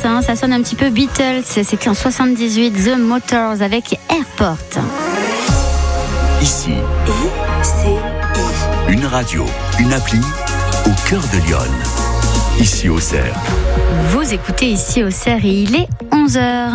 ça sonne un petit peu Beatles. C'était en 78, The Motors avec Airport. Ici, une radio, une appli au cœur de Lyon. Ici au Cerf. Vous écoutez Ici au Cerf et il est 11h.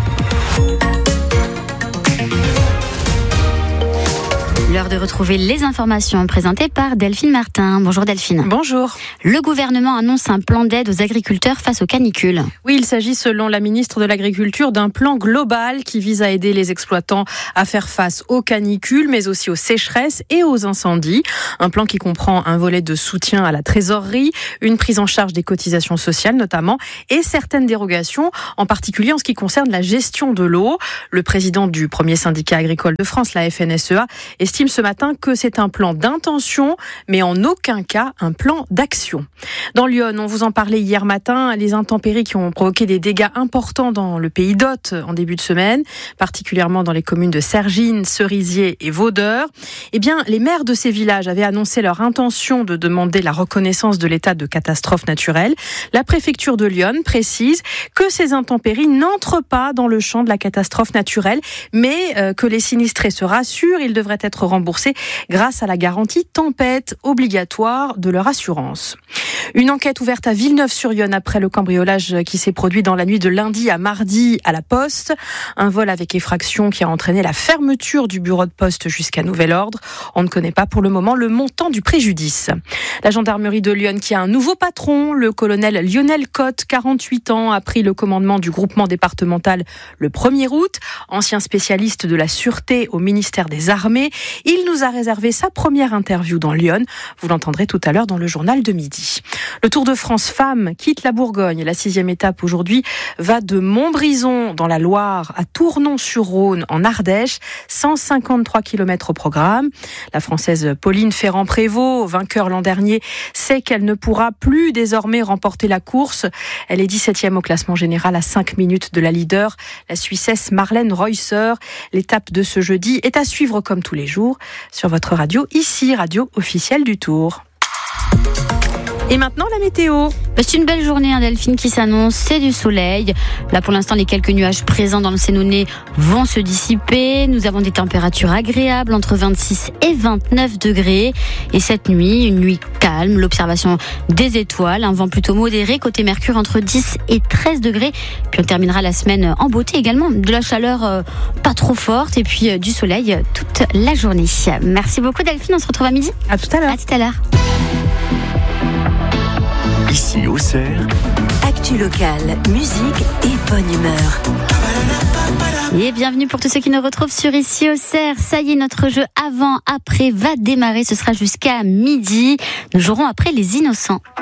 L'heure de retrouver les informations présentées par Delphine Martin. Bonjour Delphine. Bonjour. Le gouvernement annonce un plan d'aide aux agriculteurs face aux canicules. Oui, il s'agit selon la ministre de l'Agriculture d'un plan global qui vise à aider les exploitants à faire face aux canicules, mais aussi aux sécheresses et aux incendies. Un plan qui comprend un volet de soutien à la trésorerie, une prise en charge des cotisations sociales notamment, et certaines dérogations, en particulier en ce qui concerne la gestion de l'eau. Le président du premier syndicat agricole de France, la FNSEA, estime ce matin que c'est un plan d'intention, mais en aucun cas un plan d'action. Dans Lyon, on vous en parlait hier matin, les intempéries qui ont provoqué des dégâts importants dans le pays d'Hôte en début de semaine, particulièrement dans les communes de Cergines, Cerisier et Vaudeur. Eh bien, les maires de ces villages avaient annoncé leur intention de demander la reconnaissance de l'état de catastrophe naturelle. La préfecture de Lyon précise que ces intempéries n'entrent pas dans le champ de la catastrophe naturelle, mais que les sinistrés se rassurent, ils devraient être remboursés grâce à la garantie tempête obligatoire de leur assurance. Une enquête ouverte à Villeneuve-sur-Yonne après le cambriolage qui s'est produit dans la nuit de lundi à mardi à la Poste. Un vol avec effraction qui a entraîné la fermeture du bureau de poste jusqu'à nouvel ordre. On ne connaît pas pour le moment le montant du préjudice. La gendarmerie de Lyon qui a un nouveau patron, le colonel Lionel Cotte, 48 ans, a pris le commandement du groupement départemental le 1er août. Ancien spécialiste de la sûreté au ministère des Armées, il nous a réservé sa première interview dans Lyon. Vous l'entendrez tout à l'heure dans le journal de midi. Le Tour de France Femmes quitte la Bourgogne. La 6e étape aujourd'hui va de Montbrison dans la Loire à Tournon-sur-Rhône en Ardèche. 153 km au programme. La Française Pauline Ferrand-Prévot, vainqueur l'an dernier, sait qu'elle ne pourra plus désormais remporter la course. Elle est 17e au classement général à 5 minutes de la leader, la Suissesse Marlène Reusser. L'étape de ce jeudi est à suivre comme tous les jours sur votre radio, ici, radio officielle du Tour. Et maintenant, la météo. C'est une belle journée, Delphine, qui s'annonce. C'est du soleil. Là, pour l'instant, les quelques nuages présents dans le Sénonais vont se dissiper. Nous avons des températures agréables entre 26 et 29 degrés. Et cette nuit, une nuit calme, l'observation des étoiles, un vent plutôt modéré. Côté Mercure, entre 10 et 13 degrés. Puis on terminera la semaine en beauté également. De la chaleur pas trop forte et puis du soleil toute la journée. Merci beaucoup, Delphine. On se retrouve à midi. À tout à l'heure. À tout à l'heure. Ici au Cerf. Actu locale, musique et bonne humeur. Et bienvenue pour tous ceux qui nous retrouvent sur Ici au Cerf. Ça y est, notre jeu avant-après va démarrer. Ce sera jusqu'à midi. Nous jouerons après les innocents.